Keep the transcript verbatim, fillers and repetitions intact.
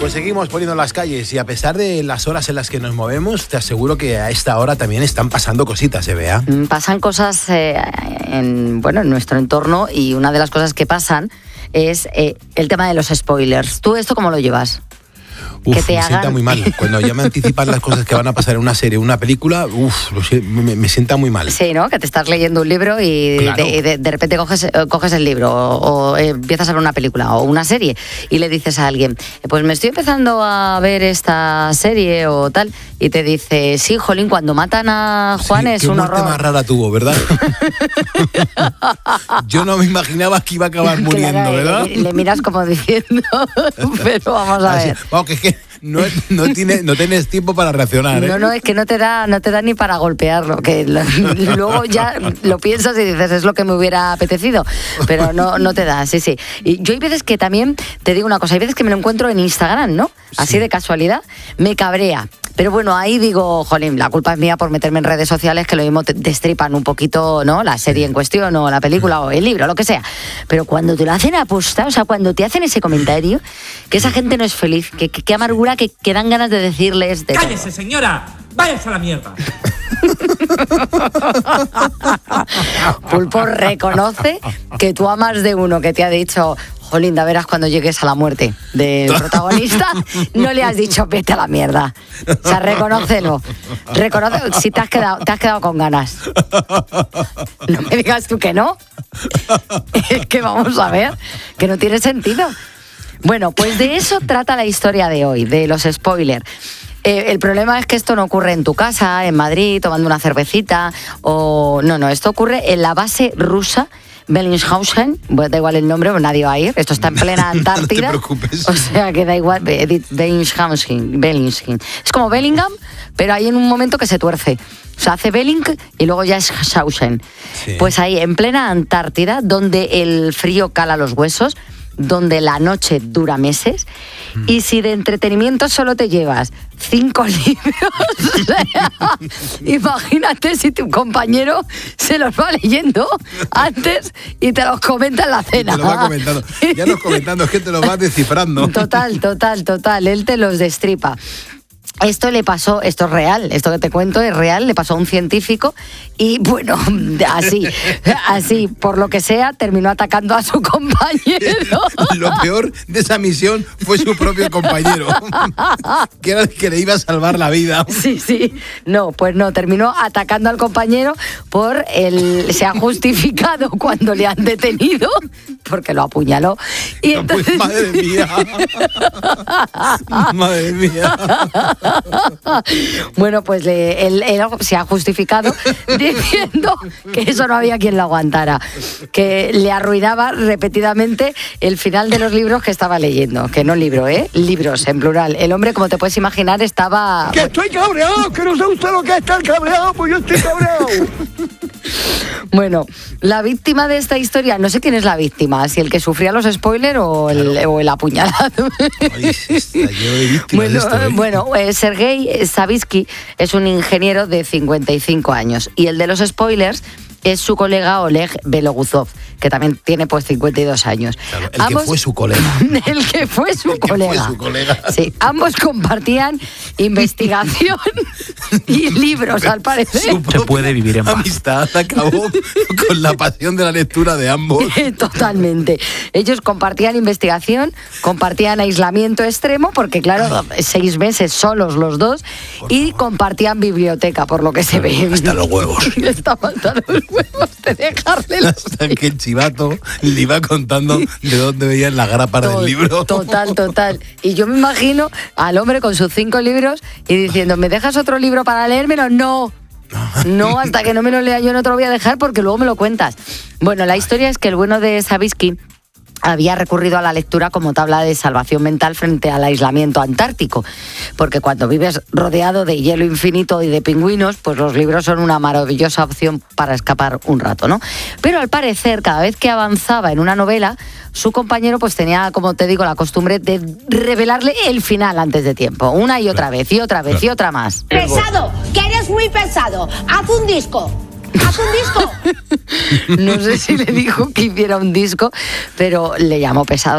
Pues seguimos poniendo las calles y a pesar de las horas en las que nos movemos, te aseguro que a esta hora también están pasando cositas, ¿eh, Bea? Pasan cosas eh, en, bueno, en nuestro entorno y una de las cosas que pasan es eh, el tema de los spoilers. ¿Tú esto cómo lo llevas? Uf, que te me hagan... sienta muy mal. Cuando ya me anticipan las cosas que van a pasar en una serie o una película, uf, lo sé, me, me sienta muy mal. Sí, ¿no? Que te estás leyendo un libro y Claro. de, de, de repente coges, coges el libro o, o eh, empiezas a ver una película o una serie y le dices a alguien, pues me estoy empezando a ver esta serie o tal, y te dice, sí, jolín, cuando matan a Juan Sí, es qué un muerte horror. más rara tuvo, ¿verdad? Yo no me imaginaba que iba a acabar muriendo, Claro, ¿verdad? Le, le miras como diciendo, pero vamos a Así, ver. vamos, que es que no, no, tiene, no tienes tiempo para reaccionar, ¿eh? No, no, es que no te da, no te da ni para golpearlo, que lo- luego ya lo piensas y dices, es lo que me hubiera apetecido, pero no, no te da, sí, sí. Y yo hay veces que también, te digo una cosa, hay veces que me lo encuentro en Instagram, ¿no? Así Sí. de casualidad, me cabrea. Pero bueno, ahí digo, jolín, la culpa es mía por meterme en redes sociales que lo mismo te destripan un poquito, ¿no? La serie en cuestión o la película o el libro, lo que sea. Pero cuando te lo hacen aposta, o sea, cuando te hacen ese comentario, que esa gente no es feliz, que, que, que amargura, que, que dan ganas de decirles de todo. ¡Cállese, señora! ¡Váyase a la mierda! Pulpo reconoce que tú amas de uno que te ha dicho, Jolinda, verás cuando llegues a la muerte del protagonista, no le has dicho vete a la mierda. O sea, reconócelo. Reconoce si te has quedado, te has quedado con ganas. No me digas tú que no. Es que vamos a ver, que no tiene sentido. Bueno, pues de eso trata la historia de hoy, de los spoilers. Eh, el problema es que esto no ocurre en tu casa, en Madrid, tomando una cervecita, o... No, no, esto ocurre en la base rusa Bellingshausen, bueno, da igual el nombre, pues nadie va a ir, esto está en plena Antártida. No te preocupes. O sea que da igual, Edith Bellingshausen, Bellingshausen. Es como Bellingham, pero hay en un momento que se tuerce. O sea, hace Belling y luego ya es Schausen. Sí. Pues ahí, en plena Antártida, donde el frío cala los huesos, donde la noche dura meses, mm. y si de entretenimiento solo te llevas cinco libros, o sea, imagínate si tu compañero se los va leyendo antes y te los comenta en la cena. Te lo va comentando. Ya no comentando, es que te lo vas descifrando. Total, total, total. Él te los destripa. Esto le pasó, esto es real, esto que te cuento es real, le pasó a un científico y bueno, así, así, por lo que sea, terminó atacando a su compañero. Lo peor de esa misión fue su propio compañero, que era el que le iba a salvar la vida. Sí, sí, no, pues no, terminó atacando al compañero por el, se ha justificado cuando le han detenido, porque lo apuñaló. Y No, entonces... pues, madre mía, madre mía. Bueno, pues le, él, él se ha justificado diciendo que eso no había quien lo aguantara, que le arruinaba repetidamente el final de los libros que estaba leyendo, que no libro, ¿eh? Libros en plural. El hombre, como te puedes imaginar, estaba... ¡Que estoy cabreado! ¡Que no sé usted lo que es estar cabreado! ¡Pues yo estoy cabreado! Bueno, la víctima de esta historia, no sé quién es la víctima, si el que sufría los spoilers o el, claro. o el apuñalado. Ay, está lleno de víctimas bueno, esto, ¿eh? bueno eh, Sergei Savitsky es un ingeniero de cincuenta y cinco años y el de los spoilers es su colega Oleg Beloguzov, que también tiene pues cincuenta y dos años. Claro, el ambos, que fue su colega. El que fue su el que colega. Fue su colega. Sí, ambos compartían investigación y libros, al parecer. Se puede vivir en paz. Amistad acabó con la pasión de la lectura de ambos. Totalmente. Ellos compartían investigación, compartían aislamiento extremo, porque claro, Ay. seis meses solos los dos, por y favor. Compartían biblioteca, por lo que se ve. Hasta los huevos. Estaban hasta los huevos de dejarle los... Hasta que el chivato le iba contando de dónde veían la grapa del libro. Total, total. Y yo me imagino al hombre con sus cinco libros y diciendo, ¿me dejas otro libro para leérmelo? No. No, hasta que no me lo lea yo no te lo voy a dejar porque luego me lo cuentas. Bueno, la historia es que el bueno de Savitsky había recurrido a la lectura como tabla de salvación mental frente al aislamiento antártico, porque cuando vives rodeado de hielo infinito y de pingüinos, pues los libros son una maravillosa opción para escapar un rato, ¿no? Pero al parecer, cada vez que avanzaba en una novela, su compañero pues tenía, como te digo, la costumbre de revelarle el final antes de tiempo, una y otra vez, y otra vez, y otra más. Pesado, que eres muy pesado, haz un disco. ¡Haz un disco! No sé si le dijo que hiciera un disco, pero le llamó pesado.